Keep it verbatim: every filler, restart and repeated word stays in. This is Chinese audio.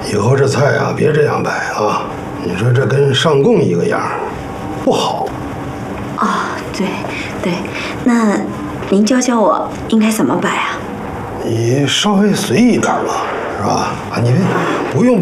以后这菜啊，别这样摆啊！你说这跟上供一个样，不好。 啊，对对，那您教教我应该怎么摆啊？ 你稍微随意一点嘛，是吧？啊，你不用。